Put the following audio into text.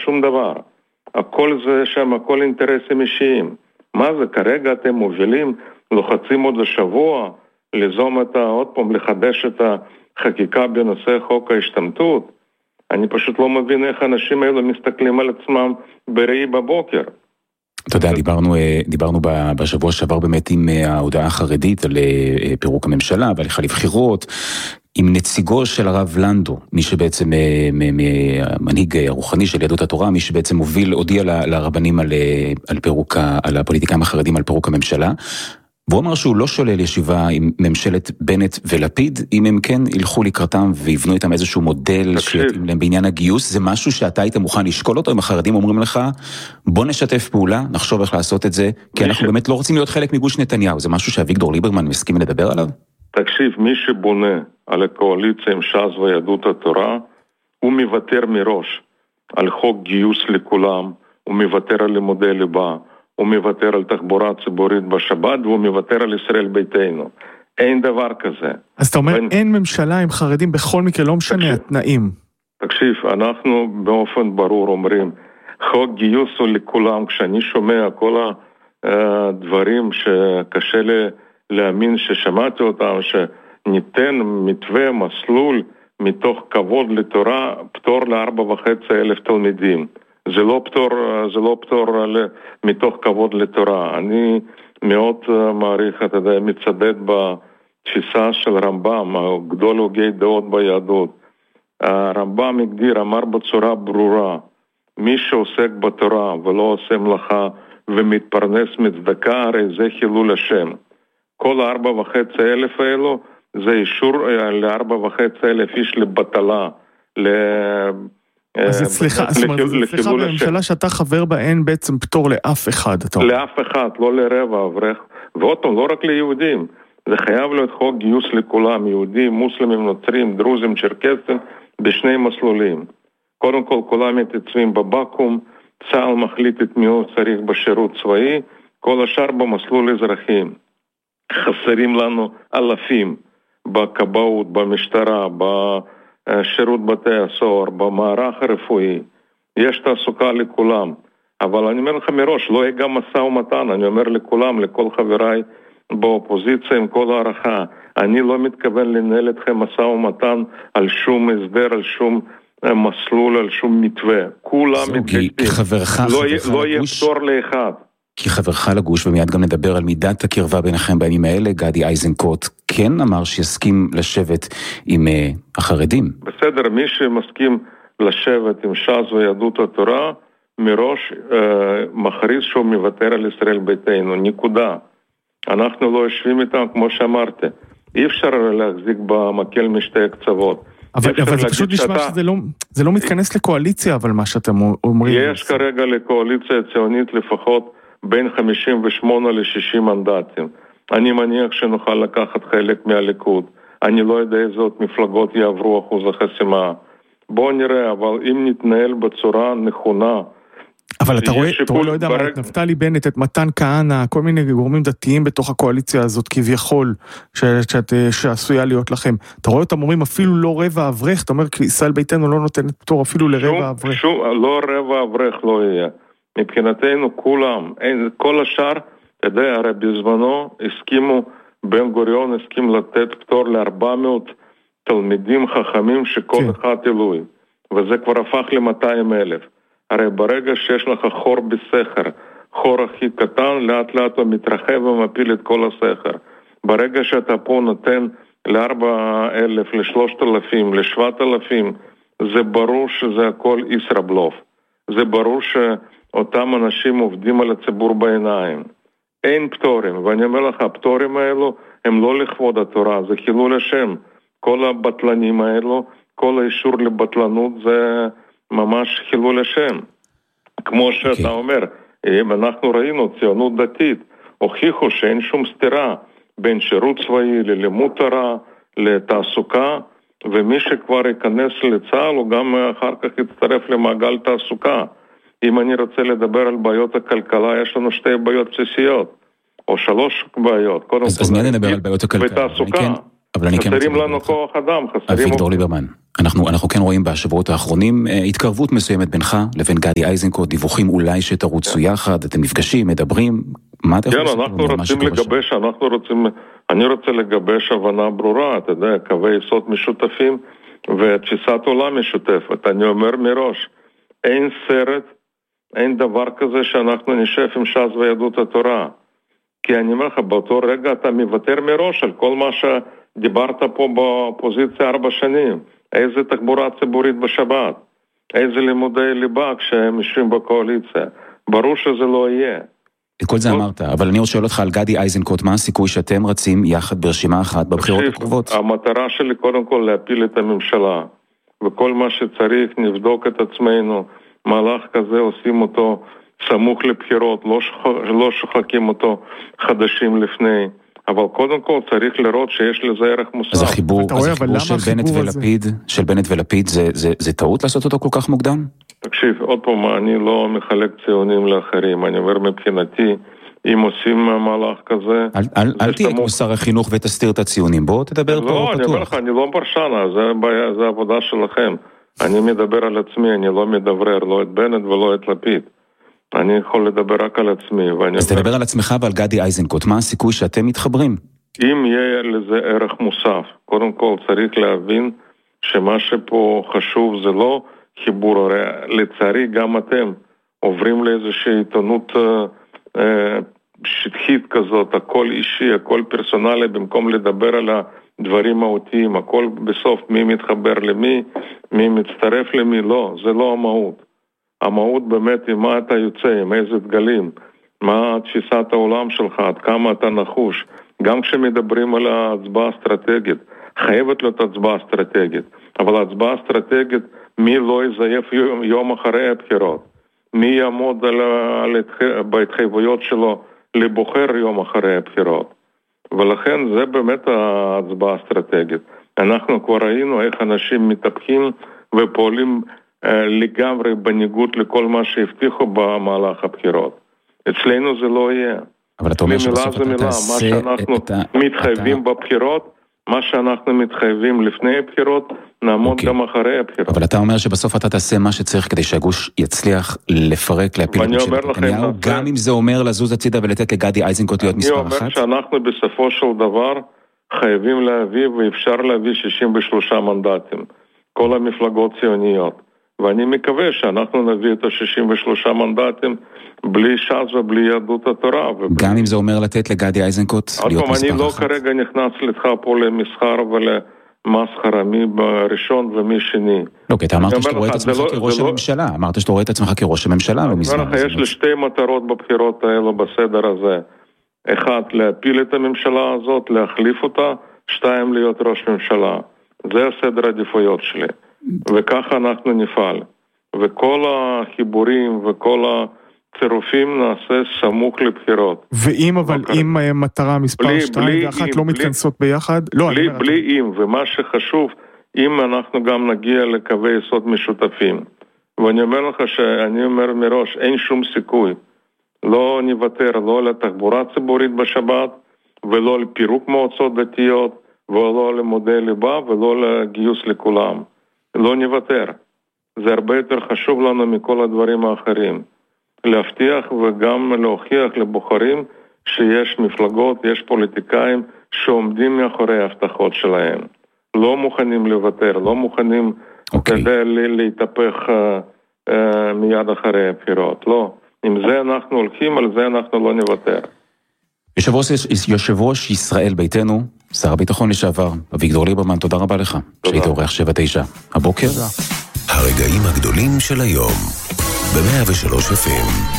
שום דבר. הכל זה שם, הכל אינטרסים אישיים. מה זה? כרגע אתם מובילים, לוחצים עוד השבוע, ליזום עוד פעם, לחדש את החקיקה בנושא חוק ההשתמטות. אני פשוט לא מבין איך האנשים האלו מסתכלים על עצמם בראי בבוקר. אתה יודע, דיברנו בשבוע שעבר באמת עם ההודעה החרדית על פירוק הממשלה והליכה לבחירות, עם נציגו של הרב לנדו, מי שבעצם מנהיג הרוחני של יהדות התורה, מי שבעצם הודיע לרבנים על הפוליטיקאים החרדים על פירוק הממשלה, והוא אמר שהוא לא שולל ישיבה עם ממשלת בנט ולפיד, אם הם כן ילכו לקראתם ויבנו איתם איזשהו מודל שיתאים להם בעניין הגיוס. זה משהו שאתה היית מוכן לשקול אותו, אם החרדים אומרים לך, בוא נשתף פעולה, נחשוב איך לעשות את זה, כי אנחנו באמת לא רוצים להיות חלק מגוש נתניהו. זה משהו שאביגדור ליברמן מסכים לדבר עליו? תקשיב, מי שבונה על הקואליציה עם ש"ס ויהדות התורה, הוא מוותר מראש על חוק גיוס לכולם, הוא מוותר על לימודי ליבה, הוא מוותר על תחבורה ציבורית בשבת, והוא מוותר על ישראל ביתנו. אין דבר כזה. אז אתה אומר, אין ממשלה עם חרדים בכל מקרה, לא משנה התנאים. תקשיב, אנחנו באופן ברור אומרים, חוק גיוס הוא לכולם. כשאני שומע כל הדברים שקשה לי להאמין ששמעתי אותם, שניתן מתווה, מסלול, מתוך כבוד לתורה, פטור ל4,500 תלמידים. זה לא פטור מתוך כבוד לתורה. אני מאוד מעריך, אתה יודע, מצדד בתפיסה של רמב"ם, גדול הוגי דעות ביהדות. הרמב"ם אמר בצורה ברורה, מי שעוסק בתורה ולא עושה מלאכה ומתפרנס מצדקה, הרי זה חילול השם. כל 4,500 האלו זה אישור ל4,500 איש לבטלה, אז אצלך בממשלה שאתה חבר בה אין בעצם פטור לאף אחד. לאף אחד, לא לרבע אברך, ועוד פעם, לא רק ליהודים. זה חייב להיות חוק גיוס לכולם, יהודים, מוסלמים, נוצרים, דרוזים, צ'רקסים, בשני מסלולים. קודם כל, כולם מתייצבים בבקו"ם, צה"ל מחליט את מי הוא צריך בשירות צבאי, כל השאר במסלול אזרחים. חסרים לנו אלפים בכבאות, במשטרה, בשירות בתי הסוהר, במערך הרפואי. יש תעסוקה לכולם. אבל אני אומר לך מראש, לא יהיה גם משא ומתן, אני אומר לכולם, לכל חבריי באופוזיציה עם כל הערכה. אני לא מתכוון לנהל אתכם משא ומתן על שום הסדר, על שום מסלול, על שום מתווה. כולם מתגייסים. לא יהיה פטור לאחד. כי חברך לגוש, ומיד גם נדבר על מידת הקרבה ביניכם בימים האלה, גדי איזנקוט כן אמר שיסכים לשבת עם החרדים. בסדר, מי שמסכים לשבת עם ש"ס ויהדות התורה, מראש מכריז שהוא מוותר על ישראל ביתנו, נקודה. אנחנו לא יושבים איתם, כמו שאמרתי. אי אפשר להחזיק במקל משתי הקצוות. אבל זה פשוט נשמע שזה לא מתכנס לקואליציה, אבל מה שאתם אומרים. יש כרגע לקואליציה הציונית לפחות בין 58 ל-60 מנדטים. אני מניח שנוכל לקחת חלק מהליכוד. אני לא יודע איזה עוד מפלגות יעברו אחוז החסימה. בואו נראה, אבל אם נתנהל בצורה נכונה, אבל אתה רואה, לא יודע מה, את נפתלי בנט, את מתן כהנא, כל מיני גורמים דתיים בתוך הקואליציה הזאת, כביכול, שעשויה להיות לכם. אתה רואה אותם אומרים, אפילו לא רבע אברך, אתה אומר, ישראל ביתנו לא נותנת פטור אפילו לרבע אברך. לא רבע אברך לא יהיה. מבחינתנו כולם, כל השאר, אתה יודע, הרי בזמנו הסכימו, בן גוריון הסכים לתת פטור ל400 תלמידים חכמים שכל אחד אלוהי. וזה כבר הפך ל200,000. הרי ברגע שיש לך חור בסכר, חור הכי קטן, לאט לאט הוא מתרחב ומפיל את כל הסכר. ברגע שאתה פה נותן ל4,000, ל3,000, ל7,000, זה ברור שזה הכל ישראבלוף. זה ברור שאותם אנשים עובדים על הציבור בעיניים. אין פטורים, ואני אומר לך, הפטורים האלו הם לא לכבוד התורה, זה חילול השם. כל הבטלנים האלו, כל האישור לבטלנות זה ממש חילול השם. כמו שאתה אומר, אם אנחנו ראינו ציונות דתית, הוכיחו שאין שום סתירה בין שירות צבאי ללימוד תורה, לתעסוקה, ומי שכבר ייכנס לצה"ל הוא גם אחר כך יצטרף למעגל תעסוקה. אם אני רוצה לדבר על בעיות הכלכלה, יש לנו 2 בעיות בסיסיות, או 3 בעיות. אז מיד נדבר על בעיות הכלכלה. ותעסוקה. חסרים לנו כוח אדם, אביגדור ליברמן, אנחנו כן רואים בשבועות האחרונים התקרבות מסוימת בינך לבין גדי איזנקוט, דיווחים אולי שתרוצו יחד, אתם נפגשים, מדברים, מה אתה יכול לעשות? כן, אנחנו רוצים לגבש, אני רוצה לגבש הבנה ברורה, אתה יודע, קווי יסוד משותפים ותפיסת עולם משותפת. אני אומר מראש, אין סרט, אין דבר כזה שאנחנו נשב עם ש"ס ויהדות התורה. כי אני אומר לך, באותו רגע אתה מוותר מראש על כל מה שדיברת פה באופוזיציה 4 שנים. איזה תחבורה ציבורית בשבת, איזה לימודי ליבה כשהם יושבים בקואליציה. ברור שזה לא יהיה. את כל זה אמרת, אבל אני רוצה לשאול אותך על גדי איזנקוט, מה הסיכוי שאתם רצים יחד ברשימה אחת בבחירות הקרובות? המטרה שלי קודם כל להפיל את הממשלה, וכל מה שצריך נבדוק את עצמנו, מהלך כזה עושים אותו סמוך לבחירות, לא שוחקים אותו חדשים לפני, אבל קודם כל צריך לראות שיש לזה ערך מוסף. אז החיבור של בנט ולפיד זה טעות לעשות אותו כל כך מוקדם? תקשיב, עוד פעם, אני לא מחלק ציונים לאחרים, אני אומר מבחינתי, אם עושים מהלך כזה... אל תהיה כמו שר החינוך ותסתיר את הציונים, בוא תדבר פה פתוח. לא, אני אומר לך, אני לא פרשן, זה העבודה שלכם. אני מדבר על עצמי, אני לא מדברר, לא את בנט ולא את לפיד. אני יכול לדבר רק על עצמי. אז תדבר על עצמך ועל גדי איזנקוט, מה הסיכוי שאתם מתחברים? אם יהיה לזה ערך מוסף, קודם כל צריך להבין שמה שפה חשוב זה לא חיבור, הרי לצערי גם אתם עוברים לאיזושהי עיתונות שטחית כזאת, הכל אישי, הכל פרסונלי, במקום לדבר על הדברים מהותיים, הכל בסוף מי מתחבר למי, מי מצטרף למי, לא, זה לא המהות. המהות באמת היא מה אתה יוצא, עם איזה דגלים, מה תפיסת העולם שלך, עד כמה אתה נחוש. גם כשמדברים על ההצבעה האסטרטגית, חייבת להיות הצבעה אסטרטגית, אבל ההצבעה האסטרטגית, מי לא יזייף יום אחרי הבחירות, מי יעמוד בהתחייבויות שלו לבוחר יום אחרי הבחירות. ולכן זה באמת ההצבעה האסטרטגית. אנחנו כבר ראינו איך אנשים מתהפכים ופועלים לגמרי בניגוד לכל מה שהבטיחו במהלך הבחירות. אצלנו זה לא יהיה. אבל אתה אומר שבסוף אתה תעשה... מה שאנחנו מתחייבים בבחירות, מה שאנחנו מתחייבים לפני הבחירות, נעמוד גם אחרי הבחירות. אבל אתה אומר שבסוף אתה תעשה מה שצריך כדי שהגוש יצליח לפרק, להפיל את ממשלת נתניהו, גם אם זה אומר לזוז הצידה ולתת לגדי איזנקוט להיות מספר אחת? אני אומר שאנחנו בסופו של דבר חייבים להביא, ואפשר להביא 63 מנדטים, כל המפלגות ציוניות. ואני מקווה שאנחנו נביא את ה-63 מנדטים בלי ש"ס ובלי יהדות התורה. גם אם זה אומר לתת לגדי איזנקוט להיות מספר אחת? אני לא כרגע נכנס לך פה למסחר ולמסחר, מי בראשון ומי שני. לא, כי אתה אמרת שאתה רואה את עצמך כראש הממשלה. אמרת שאתה רואה את עצמך כראש הממשלה. יש לי 2 מטרות בבחירות האלו בסדר הזה. 1, להפיל את הממשלה הזאת, להחליף אותה. 2, להיות ראש ממשלה. זה הסדר העדיפויות שלי. וככה אנחנו נפעל. וכל החיבורים וכל הצירופים נעשה סמוך לבחירות. ואם אבל אם מטרה מספר 2 ואחת לא מתכנסות ביחד? בלי אם, ומה שחשוב, אם אנחנו גם נגיע לקווי יסוד משותפים. ואני אומר לך שאני אומר מראש, אין שום סיכוי. לא נוותר, לא לתחבורה ציבורית בשבת, ולא לפירוק מועצות דתיות, ולא לימודי ליבה, ולא לגיוס לכולם. לא נוותר. זה הרבה יותר חשוב לנו מכל הדברים האחרים. להבטיח וגם להוכיח לבוחרים שיש מפלגות, יש פוליטיקאים שעומדים מאחורי ההבטחות שלהם. לא מוכנים לוותר, לא מוכנים להתהפך מיד אחרי הבחירות. לא. אם זה אנחנו הולכים, על זה אנחנו לא נוותר. יושב ראש ישראל ביתנו, שר הביטחון לשעבר, אביגדור ליברמן, תודה רבה לך. שהיית אורח 7-9. הבוקר. הרגעים הגדולים של היום, ב-103 FM.